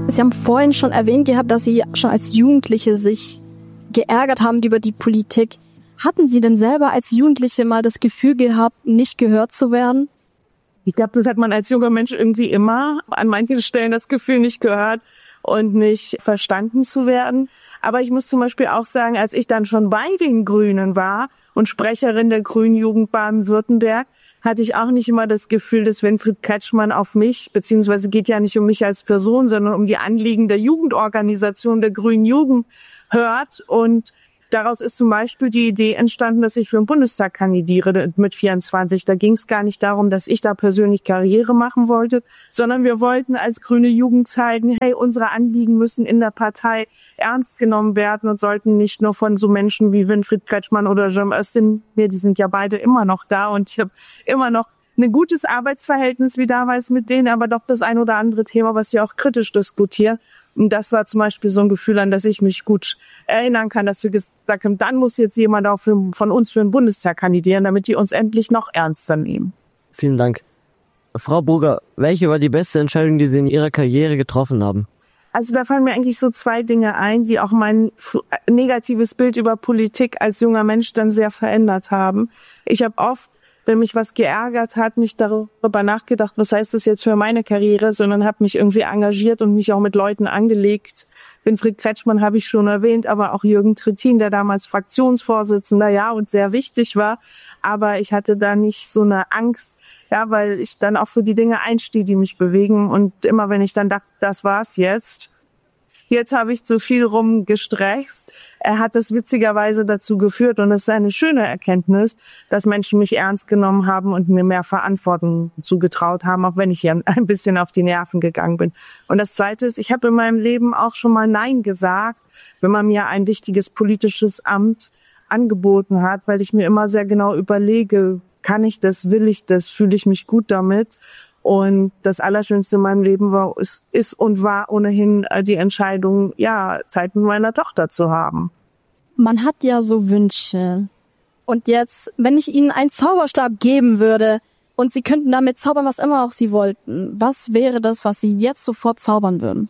Sie haben vorhin schon erwähnt gehabt, dass Sie schon als Jugendliche sich geärgert haben über die Politik. Hatten Sie denn selber als Jugendliche mal das Gefühl gehabt, nicht gehört zu werden? Ich glaube, das hat man als junger Mensch irgendwie immer. An manchen Stellen das Gefühl, nicht gehört und nicht verstanden zu werden. Aber ich muss zum Beispiel auch sagen, als ich dann schon bei den Grünen war und Sprecherin der Grünen Jugend Baden-Württemberg, hatte ich auch nicht immer das Gefühl, dass Winfried Kretschmann auf mich, beziehungsweise geht ja nicht um mich als Person, sondern um die Anliegen der Jugendorganisation der Grünen Jugend hört. Und daraus ist zum Beispiel die Idee entstanden, dass ich für den Bundestag kandidiere mit 24. Da ging es gar nicht darum, dass ich da persönlich Karriere machen wollte, sondern wir wollten als grüne Jugend zeigen, hey, unsere Anliegen müssen in der Partei ernst genommen werden und sollten nicht nur von so Menschen wie Winfried Kretschmann oder Cem Özdemir, die sind ja beide immer noch da und ich habe immer noch ein gutes Arbeitsverhältnis wie damals mit denen, aber doch das ein oder andere Thema, was wir auch kritisch diskutieren. Und das war zum Beispiel so ein Gefühl, an das ich mich gut erinnern kann, dass wir gesagt haben, dann muss jetzt jemand auch von uns für den Bundestag kandidieren, damit die uns endlich noch ernster nehmen. Vielen Dank. Frau Burger, welche war die beste Entscheidung, die Sie in Ihrer Karriere getroffen haben? Also da fallen mir eigentlich so zwei Dinge ein, die auch mein negatives Bild über Politik als junger Mensch dann sehr verändert haben. Ich habe oft, wenn mich was geärgert hat, nicht darüber nachgedacht, was heißt das jetzt für meine Karriere, sondern habe mich irgendwie engagiert und mich auch mit Leuten angelegt. Winfried Kretschmann habe ich schon erwähnt, aber auch Jürgen Trittin, der damals Fraktionsvorsitzender, ja, und sehr wichtig war. Aber ich hatte da nicht so eine Angst, ja, weil ich dann auch für die Dinge einstehe, die mich bewegen. Und immer wenn ich dann dachte, das war's jetzt. Jetzt habe ich zu viel rumgestresst. Er hat das witzigerweise dazu geführt, und es ist eine schöne Erkenntnis, dass Menschen mich ernst genommen haben und mir mehr Verantwortung zugetraut haben, auch wenn ich hier ein bisschen auf die Nerven gegangen bin. Und das Zweite ist, ich habe in meinem Leben auch schon mal Nein gesagt, wenn man mir ein wichtiges politisches Amt angeboten hat, weil ich mir immer sehr genau überlege, kann ich das, will ich das, fühle ich mich gut damit? Und das Allerschönste in meinem Leben war, ist und war ohnehin die Entscheidung, ja, Zeit mit meiner Tochter zu haben. Man hat ja so Wünsche. Und jetzt, wenn ich Ihnen einen Zauberstab geben würde und Sie könnten damit zaubern, was immer auch Sie wollten, was wäre das, was Sie jetzt sofort zaubern würden?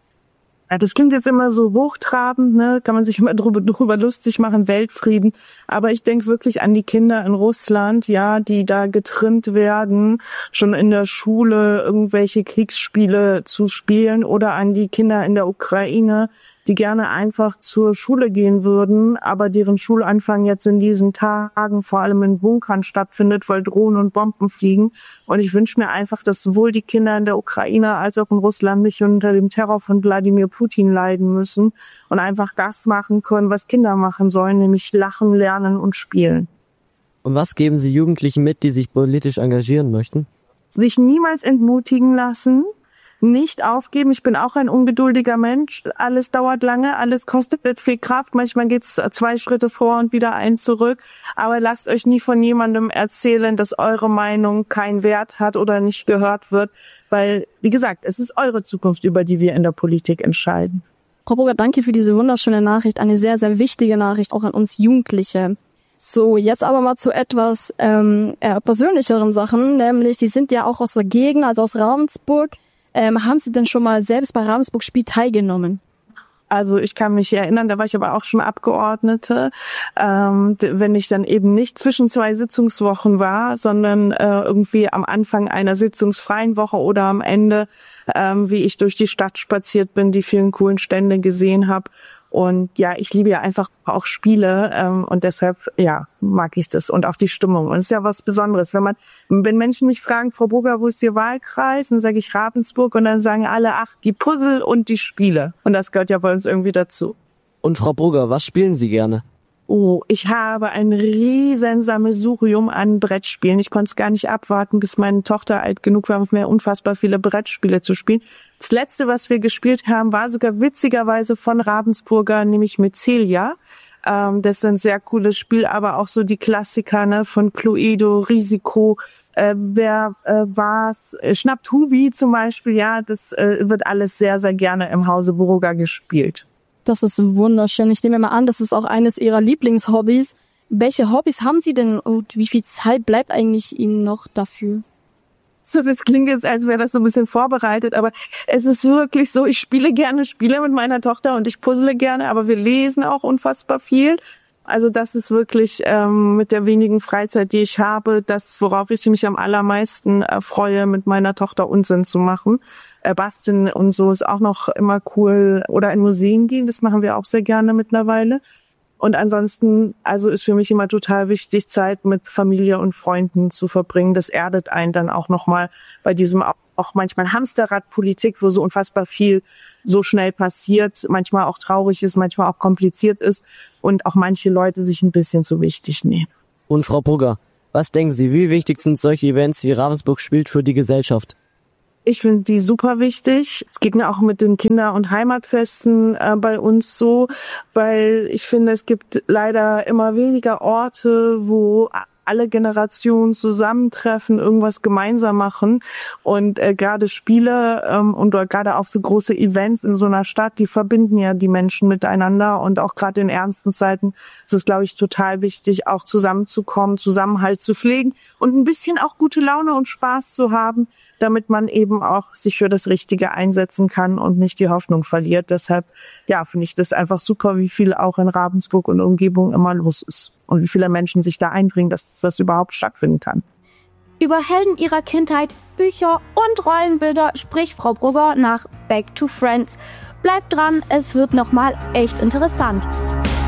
Ja, das klingt jetzt immer so hochtrabend, ne? Kann man sich immer drüber lustig machen, Weltfrieden. Aber ich denke wirklich an die Kinder in Russland, ja, die da getrimmt werden, schon in der Schule irgendwelche Kriegsspiele zu spielen, oder an die Kinder in der Ukraine, die gerne einfach zur Schule gehen würden, aber deren Schulanfang jetzt in diesen Tagen vor allem in Bunkern stattfindet, weil Drohnen und Bomben fliegen. Und ich wünsche mir einfach, dass sowohl die Kinder in der Ukraine als auch in Russland nicht unter dem Terror von Wladimir Putin leiden müssen und einfach das machen können, was Kinder machen sollen, nämlich lachen, lernen und spielen. Und was geben Sie Jugendlichen mit, die sich politisch engagieren möchten? Sich niemals entmutigen lassen, nicht aufgeben. Ich bin auch ein ungeduldiger Mensch. Alles dauert lange, alles kostet viel Kraft. Manchmal geht's 2 Schritte vor und wieder 1 zurück. Aber lasst euch nie von jemandem erzählen, dass eure Meinung keinen Wert hat oder nicht gehört wird. Weil, wie gesagt, es ist eure Zukunft, über die wir in der Politik entscheiden. Frau Burger, danke für diese wunderschöne Nachricht. Eine sehr, sehr wichtige Nachricht, auch an uns Jugendliche. So, jetzt aber mal zu etwas persönlicheren Sachen. Nämlich, Sie sind ja auch aus der Gegend, also aus Ravensburg. Haben Sie denn schon mal selbst bei Ravensburg-Spiel teilgenommen? Also ich kann mich erinnern, da war ich aber auch schon Abgeordnete, wenn ich dann eben nicht zwischen 2 Sitzungswochen war, sondern irgendwie am Anfang einer sitzungsfreien Woche oder am Ende, wie ich durch die Stadt spaziert bin, die vielen coolen Stände gesehen habe. Und ja, ich liebe ja einfach auch Spiele und deshalb, ja, mag ich das und auch die Stimmung. Und es ist ja was Besonderes, wenn Menschen mich fragen, Frau Burger, wo ist Ihr Wahlkreis? Dann sage ich Ravensburg und dann sagen alle, ach, die Puzzle und die Spiele. Und das gehört ja bei uns irgendwie dazu. Und Frau Burger, was spielen Sie gerne? Oh, ich habe ein riesen Sammelsurium an Brettspielen. Ich konnte es gar nicht abwarten, bis meine Tochter alt genug war, mit mir unfassbar viele Brettspiele zu spielen. Das letzte, was wir gespielt haben, war sogar witzigerweise von Ravensburger, nämlich Mycelia. Das ist ein sehr cooles Spiel, aber auch so die Klassiker, ne, von Cluedo, Risiko, wer war's? Schnappt Hubi zum Beispiel, ja, das wird alles sehr, sehr gerne im Hause Burger gespielt. Das ist wunderschön. Ich nehme mal an, das ist auch eines Ihrer Lieblingshobbys. Welche Hobbys haben Sie denn und wie viel Zeit bleibt eigentlich Ihnen noch dafür? So, das klingt jetzt, als wäre das so ein bisschen vorbereitet, aber es ist wirklich so, ich spiele gerne Spiele mit meiner Tochter und ich puzzle gerne, aber wir lesen auch unfassbar viel. Also das ist wirklich mit der wenigen Freizeit, die ich habe, das, worauf ich mich am allermeisten freue, mit meiner Tochter Unsinn zu machen. Basteln und so ist auch noch immer cool. Oder in Museen gehen, das machen wir auch sehr gerne mittlerweile. Und ansonsten, also ist für mich immer total wichtig, Zeit mit Familie und Freunden zu verbringen. Das erdet einen dann auch nochmal bei diesem auch manchmal Hamsterradpolitik, wo so unfassbar viel so schnell passiert, manchmal auch traurig ist, manchmal auch kompliziert ist und auch manche Leute sich ein bisschen zu wichtig nehmen. Und Frau Brugger, was denken Sie, wie wichtig sind solche Events wie Ravensburg spielt für die Gesellschaft? Ich finde die super wichtig. Es geht mir auch mit den Kinder- und Heimatfesten bei uns so, weil ich finde, es gibt leider immer weniger Orte, wo alle Generationen zusammentreffen, irgendwas gemeinsam machen. Und gerade Spiele und gerade auch so große Events in so einer Stadt, die verbinden ja die Menschen miteinander. Und auch gerade in ernsten Zeiten ist es, glaube ich, total wichtig, auch zusammenzukommen, Zusammenhalt zu pflegen und ein bisschen auch gute Laune und Spaß zu haben, damit man eben auch sich für das Richtige einsetzen kann und nicht die Hoffnung verliert. Deshalb, ja, finde ich das einfach super, wie viel auch in Ravensburg und Umgebung immer los ist und wie viele Menschen sich da einbringen, dass das überhaupt stattfinden kann. Über Helden ihrer Kindheit, Bücher und Rollenbilder spricht Frau Brugger nach Back to Friends. Bleibt dran, es wird nochmal echt interessant.